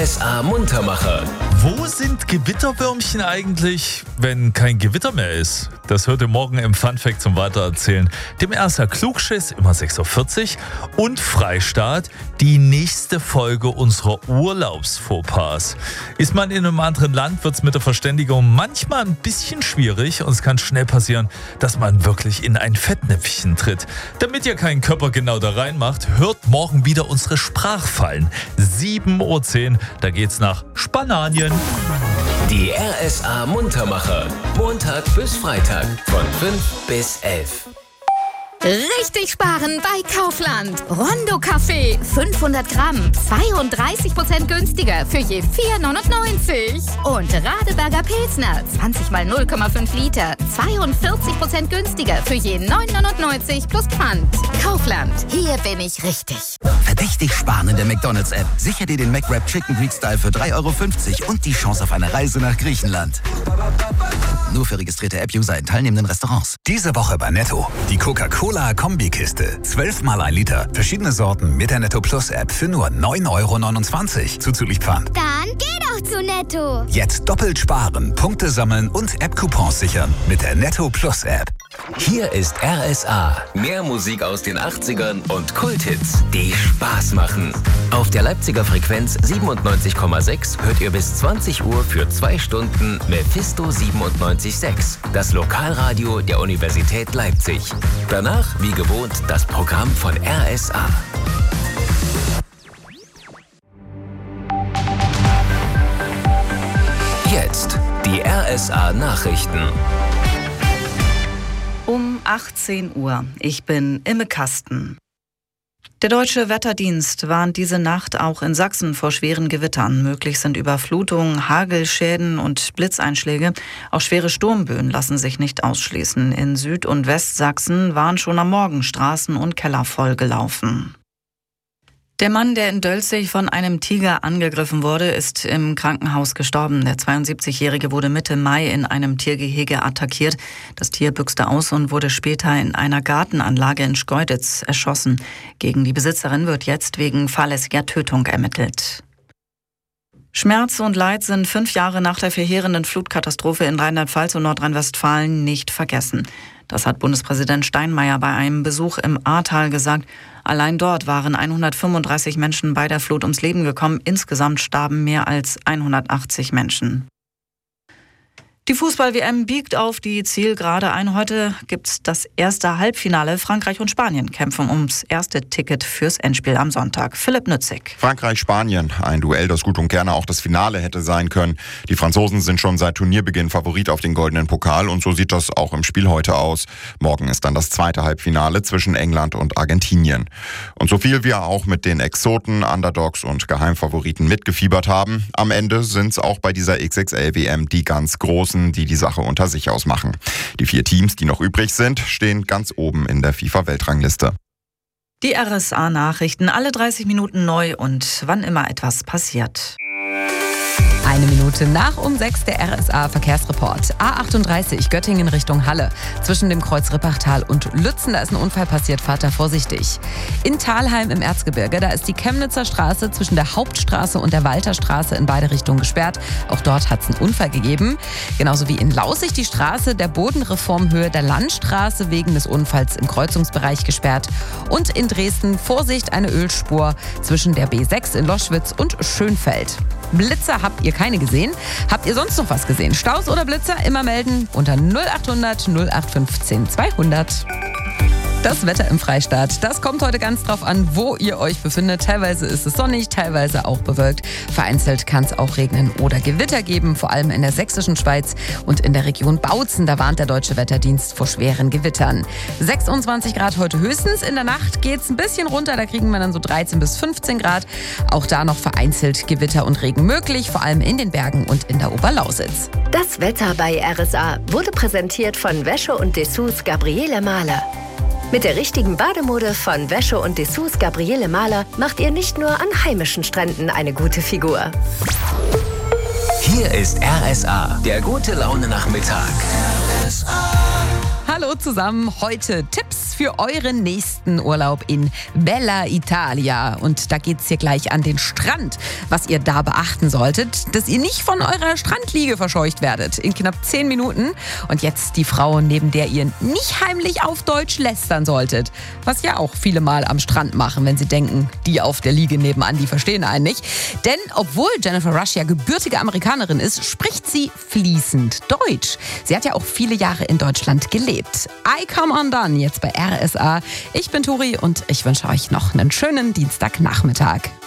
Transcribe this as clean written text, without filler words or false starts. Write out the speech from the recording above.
RSA Muntermacher. Wo sind Gewitterwürmchen eigentlich, wenn kein Gewitter mehr ist? Das hört ihr morgen im Funfact zum Weitererzählen. Dem RSA Klugschiss, immer 6.40 Uhr und Freistaat, die nächste Folge unserer Urlaubsfauxpas. Ist man in einem anderen Land, wird es mit der Verständigung manchmal ein bisschen schwierig und es kann schnell passieren, dass man wirklich in ein Fettnäpfchen tritt. Damit ihr keinen Körper genau da reinmacht, hört morgen wieder unsere Sprachfallen. 7.10 Uhr, da geht's nach Spanien. Die RSA Muntermacher. Montag bis Freitag von 5 bis 11. Richtig sparen bei Kaufland. Rondo Kaffee 500 Gramm, 32% günstiger für je 4,99. Und Radeberger Pilsner 20 mal 0,5 Liter, 42% günstiger für je 9,99 plus Pfand. Kaufland, hier bin ich richtig. Verdächtig sparen in der McDonald's-App. Sicher dir den McWrap Chicken Greek Style für 3,50 € und die Chance auf eine Reise nach Griechenland. Nur für registrierte App-User in teilnehmenden Restaurants. Diese Woche bei Netto. Die Coca-Cola-Kombikiste. 12 mal 1 Liter. Verschiedene Sorten mit der Netto Plus App für nur 9,29 € zuzüglich Pfand. Dann geh doch zu Netto. Jetzt doppelt sparen, Punkte sammeln und App-Coupons sichern mit der Netto Plus App. Hier ist RSA. Mehr Musik aus den 80ern und Kulthits, die Spaß machen. Auf der Leipziger Frequenz 97,6 hört ihr bis 20 Uhr für 2 Stunden Mephisto 97.6, das Lokalradio der Universität Leipzig. Danach, wie gewohnt, das Programm von RSA. Jetzt die RSA Nachrichten. Um 18 Uhr. Ich bin Imme Kasten. Der Deutsche Wetterdienst warnt diese Nacht auch in Sachsen vor schweren Gewittern. Möglich sind Überflutungen, Hagelschäden und Blitzeinschläge. Auch schwere Sturmböen lassen sich nicht ausschließen. In Süd- und Westsachsen waren schon am Morgen Straßen und Keller vollgelaufen. Der Mann, der in Dölzig von einem Tiger angegriffen wurde, ist im Krankenhaus gestorben. Der 72-Jährige wurde Mitte Mai in einem Tiergehege attackiert. Das Tier büchste aus und wurde später in einer Gartenanlage in Schkeuditz erschossen. Gegen die Besitzerin wird jetzt wegen fahrlässiger Tötung ermittelt. Schmerz und Leid sind 5 Jahre nach der verheerenden Flutkatastrophe in Rheinland-Pfalz und Nordrhein-Westfalen nicht vergessen. Das hat Bundespräsident Steinmeier bei einem Besuch im Ahrtal gesagt. Allein dort waren 135 Menschen bei der Flut ums Leben gekommen. Insgesamt starben mehr als 180 Menschen. Die Fußball-WM biegt auf die Zielgerade ein. Heute gibt's das erste Halbfinale. Frankreich und Spanien kämpfen ums erste Ticket fürs Endspiel am Sonntag. Philipp Nützig. Frankreich-Spanien, ein Duell, das gut und gerne auch das Finale hätte sein können. Die Franzosen sind schon seit Turnierbeginn Favorit auf den goldenen Pokal und so sieht das auch im Spiel heute aus. Morgen ist dann das zweite Halbfinale zwischen England und Argentinien. Und so viel wir auch mit den Exoten, Underdogs und Geheimfavoriten mitgefiebert haben, am Ende sind's auch bei dieser XXL-WM die ganz Großen, die Sache unter sich ausmachen. Die 4 Teams, die noch übrig sind, stehen ganz oben in der FIFA-Weltrangliste. Die RSA-Nachrichten, alle 30 Minuten neu und wann immer etwas passiert. 1 Minute nach um 6 der RSA-Verkehrsreport. A38 Göttingen Richtung Halle. Zwischen dem Kreuz Rippachtal und Lützen, da ist ein Unfall passiert, fahrt da vorsichtig. In Thalheim im Erzgebirge, da ist die Chemnitzer Straße zwischen der Hauptstraße und der Walterstraße in beide Richtungen gesperrt. Auch dort hat es einen Unfall gegeben. Genauso wie in Laußig die Straße der Bodenreformhöhe der Landstraße wegen des Unfalls im Kreuzungsbereich gesperrt. Und in Dresden, Vorsicht, eine Ölspur zwischen der B6 in Loschwitz und Schönfeld. Blitzer habt ihr keine gesehen. Habt ihr sonst noch was gesehen? Staus oder Blitzer? Immer melden unter 0800 0815 200. Das Wetter im Freistaat, das kommt heute ganz drauf an, wo ihr euch befindet. Teilweise ist es sonnig, teilweise auch bewölkt. Vereinzelt kann es auch regnen oder Gewitter geben, vor allem in der sächsischen Schweiz und in der Region Bautzen. Da warnt der Deutsche Wetterdienst vor schweren Gewittern. 26 Grad heute höchstens. In der Nacht geht es ein bisschen runter, da kriegen wir dann so 13 bis 15 Grad. Auch da noch vereinzelt Gewitter und Regen möglich, vor allem in den Bergen und in der Oberlausitz. Das Wetter bei RSA wurde präsentiert von Wäsche und Dessous Gabriele Mahler. Mit der richtigen Bademode von Wäsche und Dessous Gabriele Mahler macht ihr nicht nur an heimischen Stränden eine gute Figur. Hier ist RSA, der gute Laune Nachmittag. Hallo zusammen, heute Tipps Tipps für euren nächsten Urlaub in Bella Italia. Und da geht's hier gleich an den Strand. Was ihr da beachten solltet, dass ihr nicht von eurer Strandliege verscheucht werdet. In knapp 10 Minuten. Und jetzt die Frau, neben der ihr nicht heimlich auf Deutsch lästern solltet. Was ja auch viele mal am Strand machen, wenn sie denken, die auf der Liege nebenan, die verstehen einen nicht. Denn obwohl Jennifer Rush ja gebürtige Amerikanerin ist, spricht sie fließend Deutsch. Sie hat ja auch viele Jahre in Deutschland gelebt. I Come Undone, jetzt bei RSA. Ich bin Turi und ich wünsche euch noch einen schönen Dienstagnachmittag.